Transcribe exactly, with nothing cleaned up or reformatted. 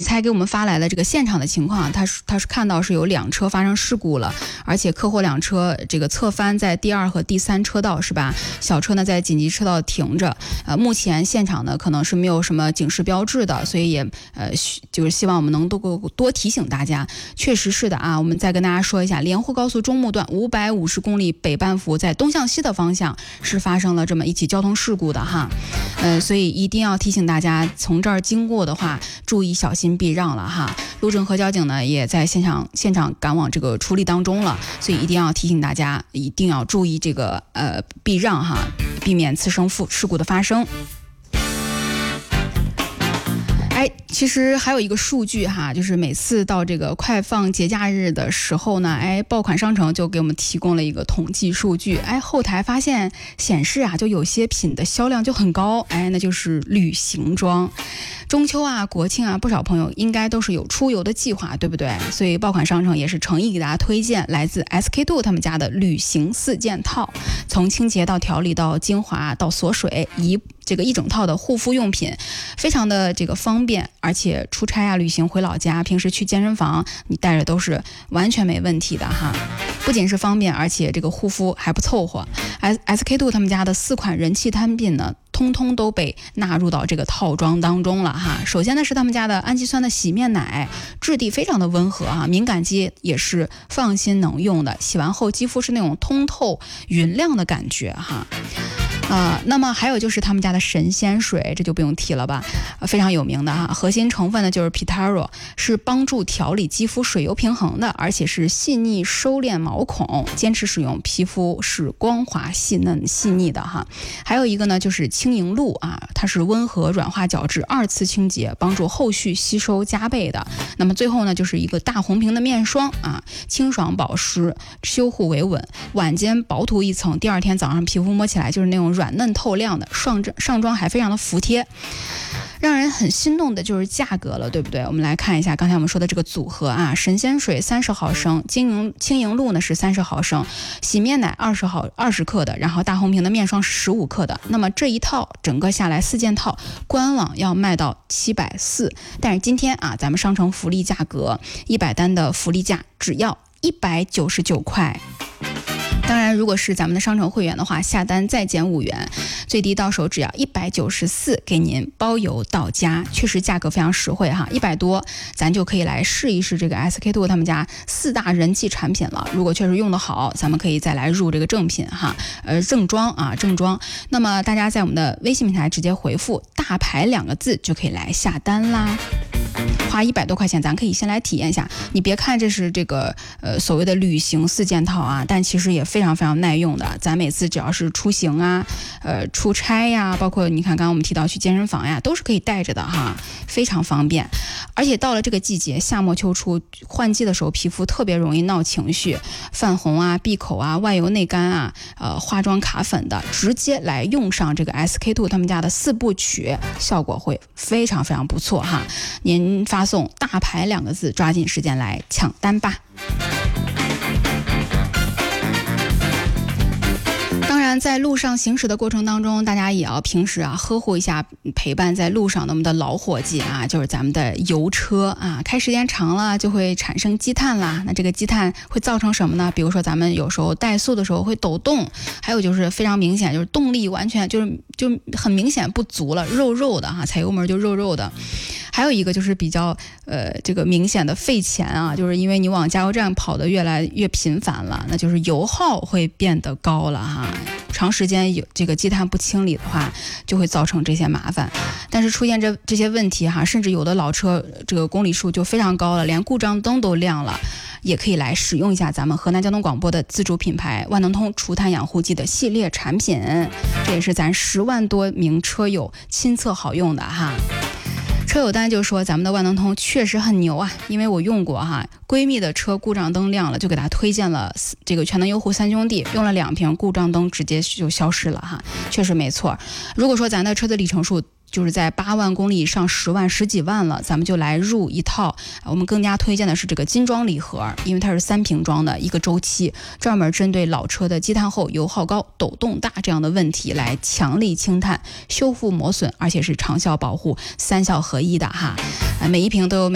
才给我们发来的这个现场的情况，他是他是看到是有两车发生事故了，而且客货两车这个侧翻在第二和第三车道是吧？小车呢在紧急车道停着，呃，目前现场呢可能是没有什么警示标志的，所以也呃就是希望我们能多多提醒大家。确实是的啊，我们再跟大家说一下，连沪高速中木段五百五十公里北半幅在东向西的方向是发生了这么一起交通事故的哈，呃，所以一定要提醒大家，从这儿经过的话，注意小心避让了哈。路政和交警呢也在现场现场赶往这个处理当中了，所以一定要提醒大家，一定要注意这个呃避让哈，避免次生事故的发生。哎，其实还有一个数据哈，就是每次到这个快放节假日的时候呢，哎，爆款商城就给我们提供了一个统计数据，哎，后台发现显示啊，就有些品的销量就很高，哎，那就是旅行装。中秋啊、国庆啊，不少朋友应该都是有出游的计划，对不对？所以爆款商城也是诚意给大家推荐来自 S K two 他们家的旅行四件套，从清洁到调理到精华到锁水，一这个一整套的护肤用品，非常的这个方便，而且出差啊、旅行回老家，平时去健身房，你带着都是完全没问题的哈。不仅是方便，而且这个护肤还不凑合。S K two 他们家的四款人气单品呢，通通都被纳入到这个套装当中了哈。首先呢是他们家的氨基酸的洗面奶，质地非常的温和哈，敏感肌也是放心能用的，洗完后肌肤是那种通透匀亮的感觉哈。呃，那么还有就是他们家的神仙水，这就不用提了吧，呃、非常有名的哈。核心成分呢就是 Pitaro， 是帮助调理肌肤水油平衡的，而且是细腻收敛毛孔，坚持使用皮肤是光滑细嫩细腻的哈。还有一个呢就是轻盈露啊，它是温和软化角质，二次清洁，帮助后续吸收加倍的。那么最后呢就是一个大红瓶的面霜啊，清爽保湿，修护维稳，晚间薄涂一层，第二天早上皮肤摸起来就是那种软嫩透亮的，上上妆还非常的服帖。让人很心动的就是价格了，对不对？我们来看一下刚才我们说的这个组合啊，神仙水三十毫升，轻盈轻盈露呢是三十毫升，洗面奶二十毫二十克的，然后大红瓶的面霜是十五克的。那么这一套整个下来四件套，官网要卖到七百四，但是今天啊，咱们商城福利价格一百单的福利价只要一百九十九块。当然如果是咱们的商城会员的话，下单再减五元，最低到手只要一百九十四，给您包邮到家，确实价格非常实惠哈，一百多咱就可以来试一试这个 S K two 他们家四大人气产品了。如果确实用得好，咱们可以再来入这个正品哈，呃正装啊正装。那么大家在我们的微信平台直接回复大牌两个字就可以来下单啦。花一百多块钱，咱可以先来体验一下。你别看这是这个呃所谓的旅行四件套啊，但其实也非常非常耐用的。咱每次只要是出行啊、呃出差呀，包括你看刚刚我们提到去健身房呀，都是可以带着的哈，非常方便。而且到了这个季节，夏末秋初换季的时候，皮肤特别容易闹情绪，泛红啊、闭口啊、外油内干啊、呃化妆卡粉的，直接来用上这个 S K two 他们家的四部曲，效果会非常非常不错哈。您发送大牌两个字，抓紧时间来抢单吧。当然在路上行驶的过程当中，大家也要平时啊呵护一下陪伴在路上的我们的老伙计啊，就是咱们的油车啊，开时间长了就会产生积碳啦。那这个积碳会造成什么呢？比如说咱们有时候怠速的时候会抖动，还有就是非常明显就是动力完全就是就很明显不足了，肉肉的哈，踩油门就肉肉的。还有一个就是比较呃这个明显的费钱啊，就是因为你往加油站跑得越来越频繁了，那就是油耗会变得高了哈。长时间有这个积碳不清理的话，就会造成这些麻烦。但是出现这这些问题哈，甚至有的老车这个公里数就非常高了，连故障灯都亮了，也可以来使用一下咱们河南交通广播的自主品牌万能通除碳养护剂的系列产品，这也是咱十万多名车友亲测好用的哈。车友单就说咱们的万能通确实很牛啊，因为我用过哈，闺蜜的车故障灯亮了，就给她推荐了这个全能优护三兄弟，用了两瓶故障灯直接就消失了哈，确实没错。如果说咱的车的里程数就是在八万公里以上十万十几万了，咱们就来入一套。我们更加推荐的是这个金装礼盒，因为它是三瓶装的一个周期，专门针对老车的积碳厚、油耗高、抖动大这样的问题来强力清碳、修复磨损，而且是长效保护，三效合一的哈。每一瓶都有每